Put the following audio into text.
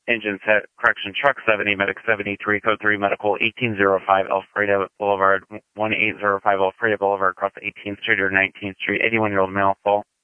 engine set, correction, truck 70, medic 73, code 3, medical 1805 Alfreda Boulevard, 1805 Alfreda Boulevard, across 18th Street or 19th Street, 81-year-old male, full.